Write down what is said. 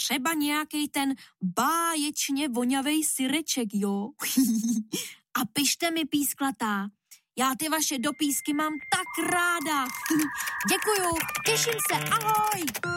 třeba nějaký ten báječně vonavej syreček, jo? A pište mi, písklatá. Já ty vaše dopísky mám tak ráda. Děkuju, těším se, ahoj.